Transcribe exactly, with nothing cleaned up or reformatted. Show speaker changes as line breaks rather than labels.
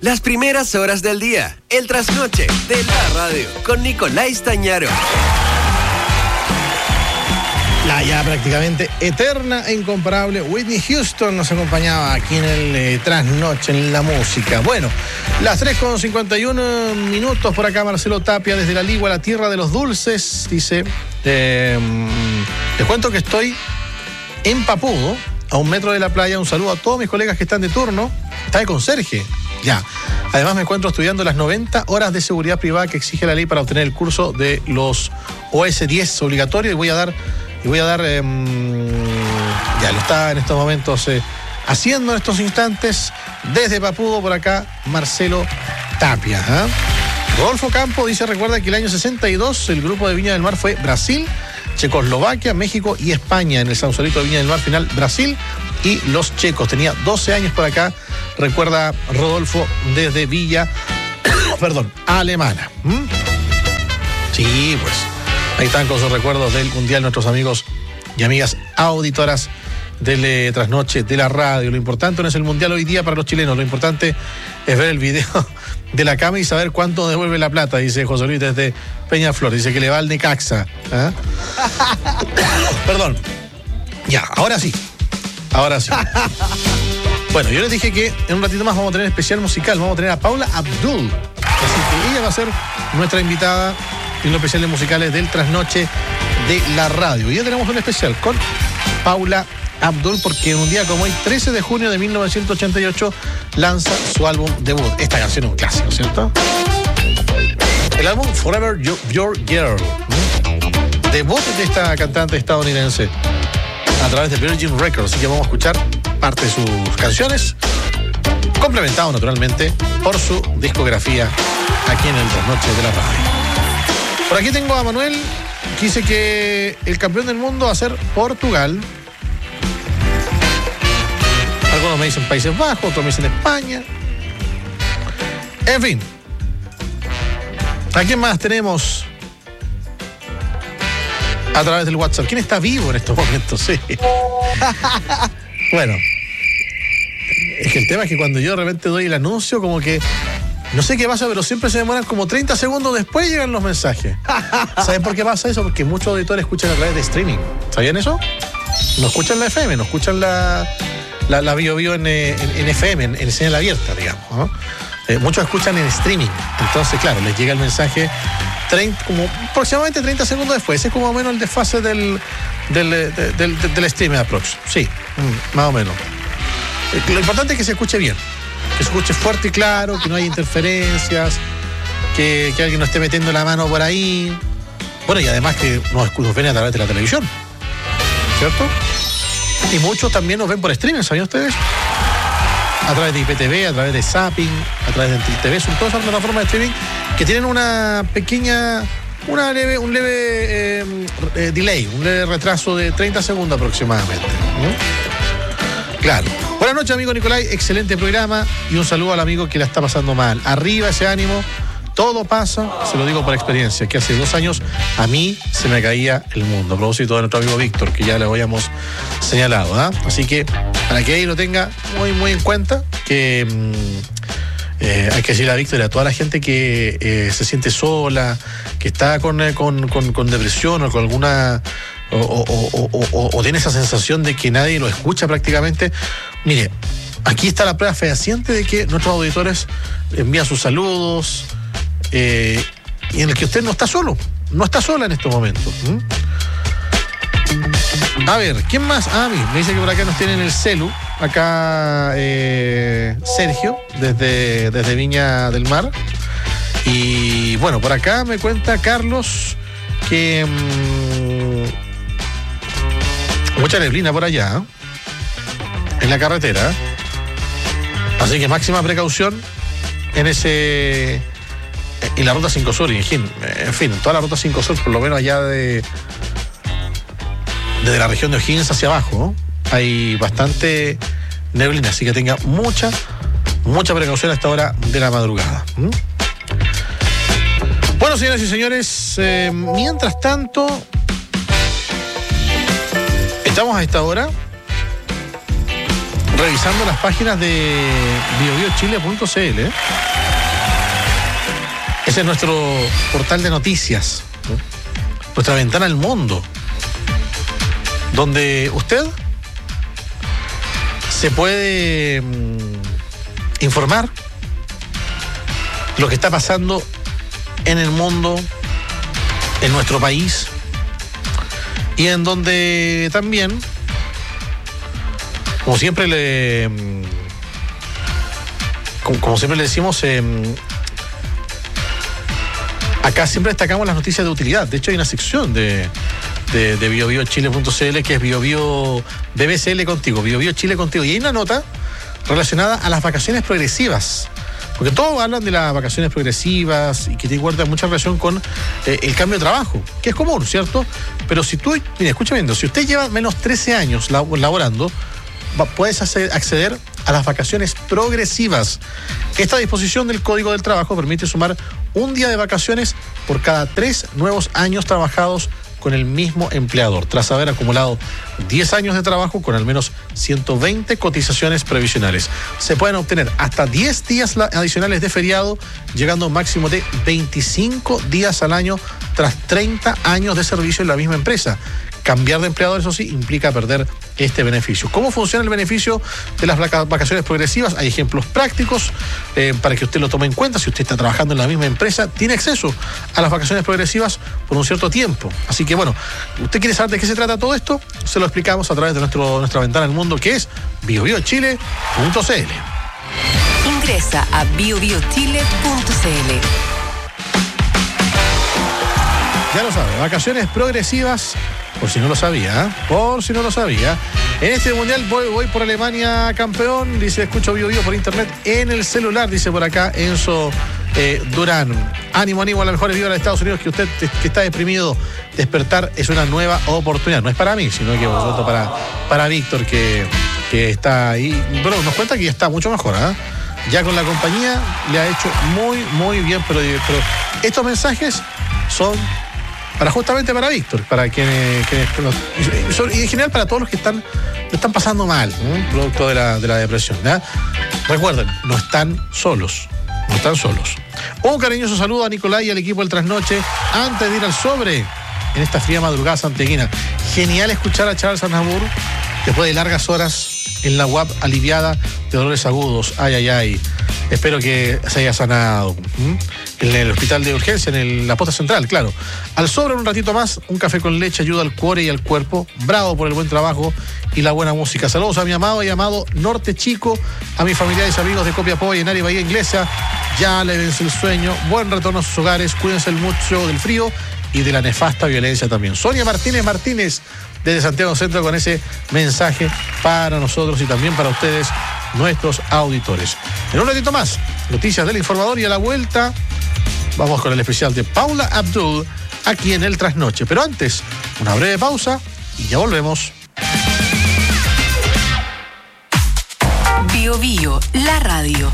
Las primeras horas del día, el trasnoche de la radio, con Nicolás Stañaro.
La ya prácticamente eterna e incomparable Whitney Houston nos acompañaba aquí en el eh, trasnoche en la música. Bueno, las tres con cincuenta y uno minutos por acá, Marcelo Tapia, desde la Ligua, la tierra de los dulces, dice, eh, les cuento que estoy en Papudo, a un metro de la playa. Un saludo a todos mis colegas que están de turno. Está de conserje, ya. Además me encuentro estudiando las noventa horas de seguridad privada que exige la ley para obtener el curso de los O S diez obligatorio, y voy a dar... Y voy a dar, eh, ya lo está en estos momentos eh, haciendo en estos instantes, desde Papudo por acá, Marcelo Tapia. ¿eh? Rodolfo Campo dice, recuerda que el año sesenta y dos el grupo de Viña del Mar fue Brasil, Checoslovaquia, México y España. En el Sausalito de Viña del Mar final Brasil y los checos. Tenía doce años por acá, recuerda Rodolfo desde Villa, perdón, Alemana. ¿Mm? Sí, pues... Ahí están con sus recuerdos del Mundial nuestros amigos y amigas auditoras del eh, trasnoche de la radio. Lo importante no es el Mundial hoy día para los chilenos, lo importante es ver el video de la cama y saber cuánto devuelve la plata, dice José Luis desde Peñaflor. Dice que le va al Necaxa. ¿eh? Perdón. Ya, ahora sí. Ahora sí. Bueno, yo les dije que en un ratito más vamos a tener especial musical. Vamos a tener a Paula Abdul. Así que ella va a ser nuestra invitada en los especiales musicales del trasnoche de la radio. Y ya tenemos un especial con Paula Abdul, porque en un día como hoy, trece de junio de mil novecientos ochenta y ocho, lanza su álbum debut. Esta canción es un clásico, ¿cierto? El álbum Forever Your Girl. ¿Mm? Debut de esta cantante estadounidense a través de Virgin Records. Así que vamos a escuchar parte de sus canciones, complementado naturalmente por su discografía aquí en el trasnoche de la radio. Por aquí tengo a Manuel, que dice que el campeón del mundo va a ser Portugal. Algunos me dicen Países Bajos, otros me dicen España. En fin. ¿A quién más tenemos a través del WhatsApp? ¿Quién está vivo en estos momentos? Sí. Bueno. Es que el tema es que cuando yo de repente doy el anuncio, como que... No sé qué pasa, pero siempre se demoran como treinta segundos después llegan los mensajes. ¿Saben por qué pasa eso? Porque muchos auditores escuchan a través de streaming. ¿Sabían eso? No escuchan la F M, no escuchan la, la, la Bio Bio en, en, en F M, en, en señal abierta, digamos, ¿no? Eh, muchos escuchan en streaming. Entonces, claro, les llega el mensaje treinta, como aproximadamente treinta segundos después. Ese es como más o menos el desfase del, del, del, del, del, del streaming aprox. Sí, más o menos. Lo importante es que se escuche bien. Que se escuche fuerte y claro, que no haya interferencias, que, que alguien no esté metiendo la mano por ahí. Bueno, y además que nos, nos ven a través de la televisión, ¿cierto? Y muchos también nos ven por streaming, ¿sabían ustedes? A través de I P T V, a través de Zapping, a través de T V, son todas esas plataformas de streaming que tienen una pequeña, una leve, un leve eh, eh, delay, un leve retraso de treinta segundos aproximadamente, ¿no? Claro. Buenas noches, amigo Nicolás, excelente programa y un saludo al amigo que la está pasando mal. Arriba ese ánimo, todo pasa, se lo digo por experiencia, que hace dos años a mí se me caía el mundo, a propósito de nuestro amigo Víctor, que ya le habíamos señalado, ¿eh? Así que para que ahí lo tenga muy, muy en cuenta, que mmm, eh, hay que decirle a Víctor y a toda la gente que eh, se siente sola, que está con, eh, con, con, con depresión o con alguna... O, o, o, o, o tiene esa sensación de que nadie lo escucha prácticamente. Mire, aquí está la prueba fehaciente de que nuestros auditores envían sus saludos eh, y en el que usted no está solo, no está sola en estos momentos. ¿Mm? A ver, ¿quién más? Ah, mí, me dice que por acá nos tienen el celu, acá eh, Sergio, desde, desde Viña del Mar. Y bueno, por acá me cuenta Carlos que... Mmm, mucha neblina por allá, ¿eh? En la carretera. Así que máxima precaución en ese... En la ruta cinco Sur, y en fin, en fin, en toda la ruta cinco Sur, por lo menos allá de... Desde la región de O'Higgins hacia abajo, ¿no? Hay bastante neblina, así que tenga mucha, mucha precaución a esta hora de la madrugada. ¿Mm? Bueno, señoras y señores, eh, mientras tanto... Estamos a esta hora revisando las páginas de bio bio chile punto c l. Ese es nuestro portal de noticias, ¿no? Nuestra ventana al mundo, donde usted se puede mmm, informar lo que está pasando en el mundo, en nuestro país, y en donde también, como siempre le como, como siempre le decimos, eh, acá siempre destacamos las noticias de utilidad. De hecho, hay una sección de de, de bio bio chile punto c l que es Bio Bio B B C L contigo, Bio Bio Chile contigo, y hay una nota relacionada a las vacaciones progresivas, porque todos hablan de las vacaciones progresivas y que tiene mucha relación con eh, el cambio de trabajo, que es común, ¿cierto? Pero si tú, mire, escúchame bien, si usted lleva menos trece años laborando, va, puedes hacer, acceder a las vacaciones progresivas. Esta disposición del Código del Trabajo permite sumar un día de vacaciones por cada tres nuevos años trabajados con el mismo empleador, tras haber acumulado diez años de trabajo con al menos ciento veinte cotizaciones previsionales. Se pueden obtener hasta diez días adicionales de feriado, llegando a un máximo de veinticinco días al año tras treinta años de servicio en la misma empresa. Cambiar de empleador, eso sí, implica perder este beneficio. ¿Cómo funciona el beneficio de las vacaciones progresivas? Hay ejemplos prácticos eh, para que usted lo tome en cuenta. Si usted está trabajando en la misma empresa, tiene acceso a las vacaciones progresivas por un cierto tiempo. Así que bueno, ¿usted quiere saber de qué se trata todo esto? Se lo explicamos a través de nuestro, nuestra ventana al mundo, que es bio bio chile punto c l.
Ingresa a bio bio chile punto c l.
Ya lo sabe, vacaciones progresivas, por si no lo sabía, ¿eh? por si no lo sabía. En este mundial voy, voy por Alemania campeón, dice, escucho Bio Bio por internet en el celular, dice por acá Enzo eh, Durán. Ánimo, ánimo, a la mejor viva de Estados Unidos, que usted que está deprimido, despertar es una nueva oportunidad. No es para mí, sino que vosotros para, para Víctor, que, que está ahí. Bueno, nos cuenta que ya está mucho mejor, ¿eh? Ya con la compañía le ha hecho muy, muy bien, pero, pero estos mensajes son para justamente para Víctor, para quienes, quienes y en general para todos los que están lo están pasando mal, ¿eh? Producto de la, de la depresión, ¿eh? Recuerden, no están solos, no están solos. Un cariñoso saludo a Nicolás y al equipo del Trasnoche antes de ir al sobre en esta fría madrugada santiaguina. Genial escuchar a Charles Aznavour después de largas horas en la U A P aliviada de dolores agudos. Ay, ay, ay. Espero que se haya sanado. ¿Mm? En el hospital de urgencia, en el, la posta central, claro. Al sobre un ratito más, un café con leche ayuda al cuore y al cuerpo. Bravo por el buen trabajo y la buena música. Saludos a mi amado y amado Norte Chico, a mis familiares y amigos de Copiapó y en área Bahía Inglesa. Ya le vence el sueño. Buen retorno a sus hogares. Cuídense mucho del frío y de la nefasta violencia también. Sonia Martínez Martínez, desde Santiago Centro, con ese mensaje para nosotros y también para ustedes, nuestros auditores. En un ratito más, noticias del informador, y a la vuelta vamos con el especial de Paula Abdul aquí en el Trasnoche. Pero antes, una breve pausa y ya volvemos.
Bio Bio, la radio.